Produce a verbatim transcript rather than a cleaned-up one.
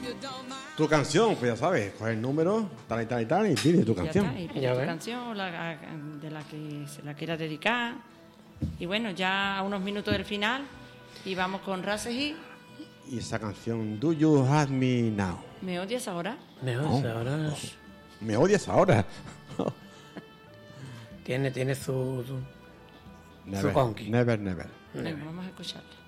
Tu canción, pues ya sabes, coge el número, tal y tal y tal, y pide tu Ya canción. está, y pide Ya tu ves. canción la- de la que se la quiera dedicar. Y bueno, ya a unos minutos del final, y vamos con Raseji. Y esa canción, Do You Have Me Now? ¿Me odias ahora? Me Oh, odia, ahora ¿Me odias ahora? tiene, tiene su, su, Never, conqui. never, never. Venga, vamos a escucharla.